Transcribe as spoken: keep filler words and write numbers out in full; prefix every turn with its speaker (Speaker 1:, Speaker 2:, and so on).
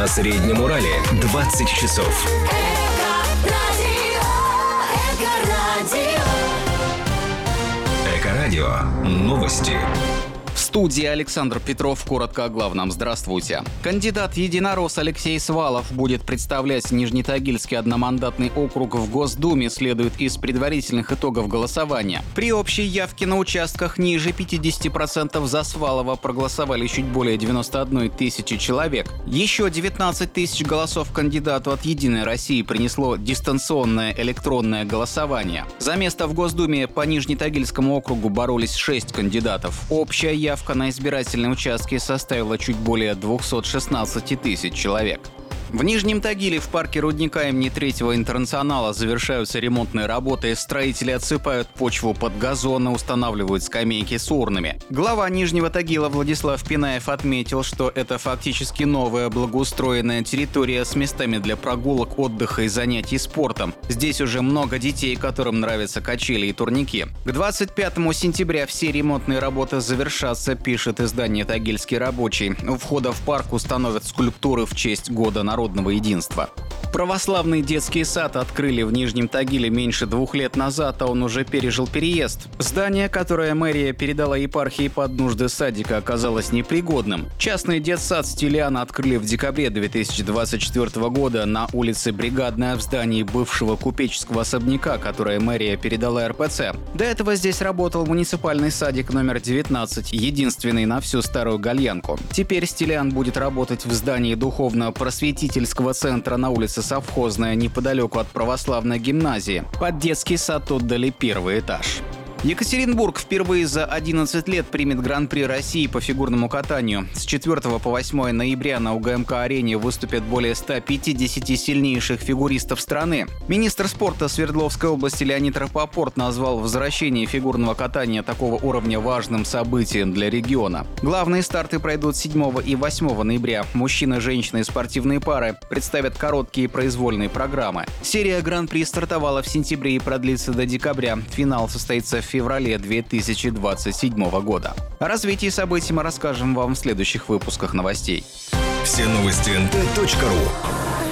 Speaker 1: Среднем Урале двадцать часов. Эко-радио. Новости.
Speaker 2: В студии Александр Петров. Коротко о главном. Здравствуйте. Кандидат единорос Алексей Свалов будет представлять Нижнетагильский одномандатный округ в Госдуме, следует из предварительных итогов голосования. При общей явке на участках ниже пятьдесят процентов за Свалова проголосовали чуть более девяносто одной тысячи человек. Еще девятнадцать тысяч голосов кандидату от «Единой России» принесло дистанционное электронное голосование. За место в Госдуме по Нижнетагильскому округу боролись шесть кандидатов. Общая явка на избирательные участки составила чуть более двести шестнадцать тысяч человек. В Нижнем Тагиле в парке рудника имени Третьего Интернационала завершаются ремонтные работы. Строители отсыпают почву под газоны, устанавливают скамейки с урнами. Глава Нижнего Тагила Владислав Пинаев отметил, что это фактически новая благоустроенная территория с местами для прогулок, отдыха и занятий спортом. Здесь уже много детей, которым нравятся качели и турники. К двадцать пятому сентября все ремонтные работы завершатся, пишет издание «Тагильский рабочий». У входа в парк установят скульптуры в честь года народа. Народного единства. Православный детский сад открыли в Нижнем Тагиле меньше двух лет назад, а он уже пережил переезд. Здание, которое мэрия передала епархии под нужды садика, оказалось непригодным. Частный детсад «Стилиан» открыли в декабре две тысячи двадцать четвёртого года на улице Бригадная в здании бывшего купеческого особняка, которое мэрия передала эр пэ цэ. До этого здесь работал муниципальный садик номер девятнадцать, единственный на всю Старую Гальянку. Теперь «Стилиан» будет работать в здании духовно-просветительского центра на улице Совхозная, неподалеку от православной гимназии. Под детский сад отдали первый этаж. Екатеринбург впервые за одиннадцать лет примет Гран-при России по фигурному катанию. С четвёртого по восьмое ноября на у гэ эм ка-арене выступят более ста пятидесяти сильнейших фигуристов страны. Министр спорта Свердловской области Леонид Рапопорт назвал возвращение фигурного катания такого уровня важным событием для региона. Главные старты пройдут седьмого и восьмого ноября. Мужчины, женщины и спортивные пары представят короткие произвольные программы. Серия Гран-при стартовала в сентябре и продлится до декабря. Финал состоится в в феврале две тысячи двадцать седьмого года. О развитии событий мы расскажем вам в следующих выпусках новостей.
Speaker 1: Все новости эн тэ точка ру.